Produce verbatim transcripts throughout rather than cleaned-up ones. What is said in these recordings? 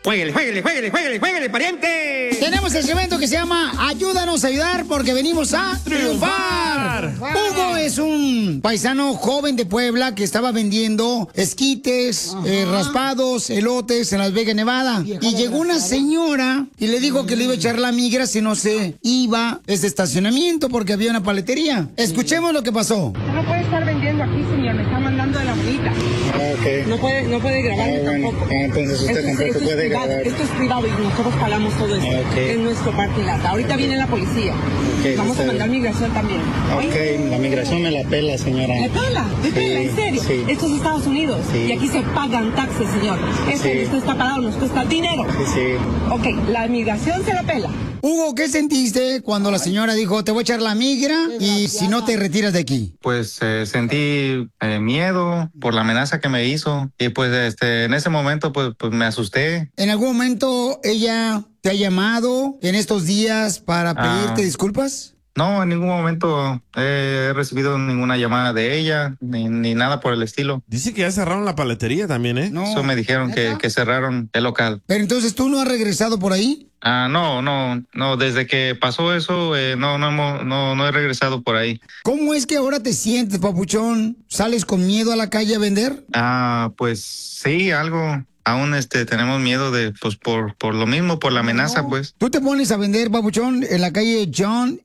¡Jueguele, jueguele, jueguele, jueguele, jueguele, pariente! Tenemos el segmento que se llama Ayúdanos a ayudar porque venimos a triunfar. Hugo es un paisano joven de Puebla que estaba vendiendo esquites, eh, raspados, elotes en Las Vegas, Nevada. Y llegó una señora y le dijo que le iba a echar la migra si no se iba ese estacionamiento porque había una paletería. Escuchemos lo que pasó. No puede estar vendiendo aquí, señor, me está mandando de la bonita. Ah, okay. No puede, no puede grabar Ah, bueno. tampoco. Ah, entonces usted Esto es- tampoco esto es puede privado, grabar. Esto es privado y nosotros pagamos todo esto. Ah, okay. Es nuestro parking lot. Ahorita viene la policía. Okay, Vamos está a mandar bien. migración también. Ok, la migración me la pela, señora. ¿Me pela? ¿Me pela? ¿En serio? sí. Esto es Estados Unidos. Sí. Y aquí se pagan taxes, señor. Esto Sí. esto está pagado, nos cuesta dinero. Sí, sí. Ok, la migración se la pela. Hugo, ¿qué sentiste cuando la señora dijo te voy a echar la migra y si no te retiras de aquí? Pues eh, sentí eh, miedo por la amenaza que me hizo y pues este en ese momento pues, pues me asusté. ¿En algún momento ella te ha llamado en estos días para pedirte Ah. disculpas? No, en ningún momento he recibido ninguna llamada de ella ni, ni nada por el estilo. Dice que ya cerraron la paletería también, ¿eh? No. Eso me dijeron que, que cerraron el local. Pero entonces tú no has regresado por ahí. Ah, no, no, no, desde que pasó eso, eh, no, no, hemos- no, no he regresado por ahí. ¿Cómo es que ahora te sientes, papuchón? ¿Sales con miedo a la calle a vender? Ah, pues sí, algo. Aún este tenemos miedo de, pues por, por lo mismo, por la amenaza, pues. Tú te pones a vender, papuchón, en la calle John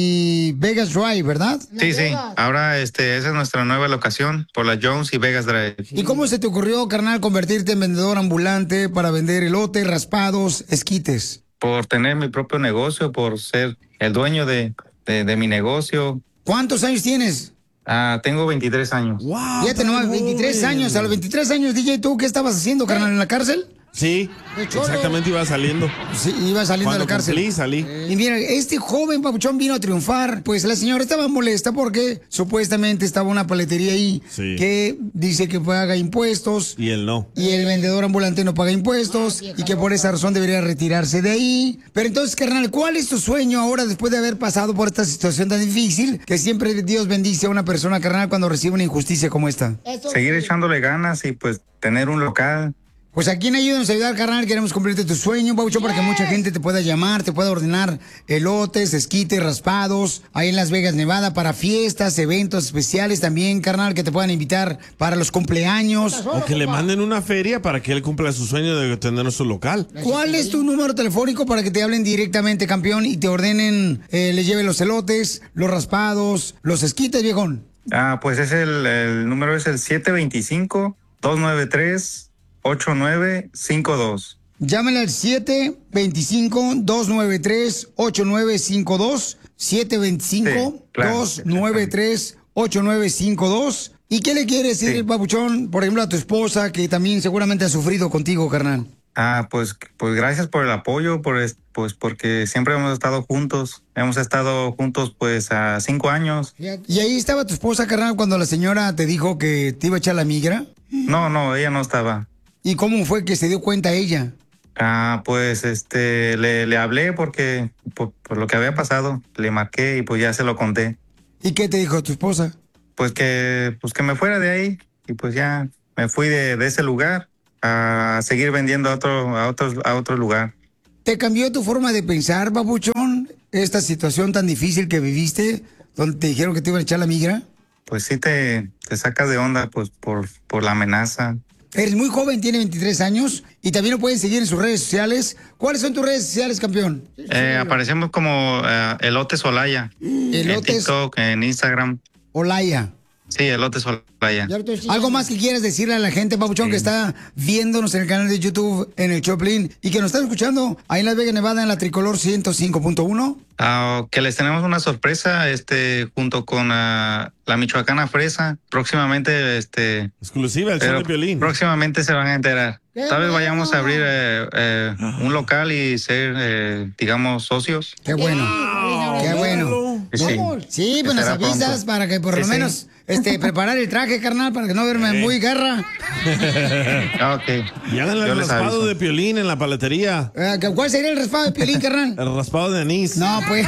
y Vegas Drive, ¿verdad? Sí, sí. Ahora este, esa es nuestra nueva locación, por la Jones y Vegas Drive. ¿Y cómo se te ocurrió, carnal, convertirte en vendedor ambulante para vender elote, raspados, esquites? Por tener mi propio negocio, por ser el dueño de, de, de mi negocio. ¿Cuántos años tienes? Ah, tengo veintitrés años. ¡Wow! Fíjate nomás, veintitrés años. A los veintitrés años, D J, ¿tú qué estabas haciendo, carnal, en la cárcel? Sí, exactamente iba saliendo. Sí, iba saliendo de Cuando la cárcel. cumplí, salí. Y mira, este joven papuchón vino a triunfar. Pues la señora estaba molesta porque supuestamente estaba una paletería ahí Sí. que dice que paga impuestos Y él no. y el vendedor ambulante no paga impuestos y que por esa razón debería retirarse de ahí. Pero entonces, carnal, ¿cuál es tu sueño ahora después de haber pasado por esta situación tan difícil? Que siempre Dios bendice a una persona, carnal, cuando recibe una injusticia como esta. Seguir echándole ganas y pues tener un local. Pues aquí en Ayúdanos a ayudar, carnal, queremos cumplirte tu sueño, Paucho, para que mucha gente te pueda llamar, te pueda ordenar elotes, esquites, raspados, ahí en Las Vegas, Nevada, para fiestas, eventos especiales también, carnal, que te puedan invitar para los cumpleaños. O que le manden una feria para que él cumpla su sueño de tener su local. ¿Cuál es tu número telefónico para que te hablen directamente, campeón, y te ordenen, eh, le lleven los elotes, los raspados, los esquites, viejón? Ah, pues es el, el número es el siete dos cinco, dos nueve tres, ocho nueve cinco dos. Llámale al siete dos cinco, dos nueve tres, ocho nueve cinco dos, siete dos cinco, dos nueve tres, ocho nueve cinco dos. ¿Y qué le quieres decir, Sí. papuchón, por ejemplo, a tu esposa, que también seguramente ha sufrido contigo, carnal? Ah, pues, pues gracias por el apoyo, por es- pues porque siempre hemos estado juntos. Hemos estado juntos pues a cinco años. ¿Y ahí estaba tu esposa, carnal, cuando la señora te dijo que te iba a echar la migra? No, no, ella no estaba. ¿Y cómo fue que se dio cuenta ella? Ah, pues este, le, le hablé porque por, por lo que había pasado, le marqué y pues ya se lo conté. ¿Y qué te dijo tu esposa? Pues que, pues que me fuera de ahí y pues ya me fui de, de ese lugar a seguir vendiendo a otro, a otro, a otro lugar. ¿Te cambió tu forma de pensar, babuchón? Esta situación tan difícil que viviste, donde te dijeron que te iban a echar la migra. Pues sí te, te sacas de onda pues por, por la amenaza. Eres muy joven, tiene veintitrés años y también lo pueden seguir en sus redes sociales. ¿Cuáles son tus redes sociales, campeón? Eh, aparecemos como eh, Elote Solaya. En Elotes TikTok, en Instagram. Olaya. Sí, Elote Solaya. ¿Algo más que quieras decirle a la gente, papuchón, que está viéndonos en el canal de YouTube, en el Choplin, y que nos está escuchando ahí en Las Vegas, Nevada, en la Tricolor ciento cinco punto uno? Ah, que les tenemos una sorpresa, este, junto con ah, la Michoacana Fresa. Próximamente, este... Exclusiva, el show pero de Piolín. próximamente se van a enterar. Tal vez vayamos a abrir eh, eh, un local y ser, eh, digamos, socios. Qué bueno. Qué bueno. Sí, sí. Sí, pues nos Será avisas pronto. para que por Sí, lo sí. menos este, preparar el traje, carnal, para que no verme muy garra. Ah, ok. Y háganle Yo el les raspado aviso. de Piolín en la paletería. Eh, ¿Cuál sería el raspado de Piolín, carnal? El raspado de anís. No, pues.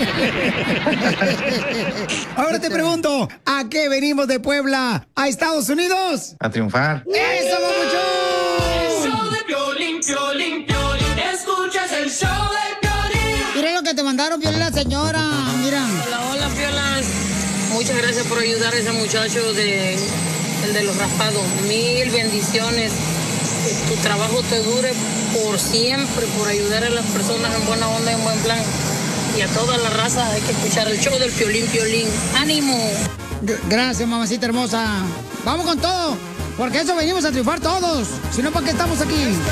Ahora te pregunto, ¿a qué venimos de Puebla? ¿A Estados Unidos? A triunfar. ¡Eso, papuchón! El show de Piolín, Piolín, mandaron, Piolín, la señora. Mira. Hola, hola, Piolas. Muchas gracias por ayudar a ese muchacho de, el de los raspados. Mil bendiciones. Que tu trabajo te dure por siempre, por ayudar a las personas en buena onda y en buen plan. Y a toda la raza hay que escuchar el show del Piolín Piolín. ¡Ánimo! Gracias, mamacita hermosa. Vamos con todo, porque eso venimos a triunfar todos. Si no, ¿para qué estamos aquí?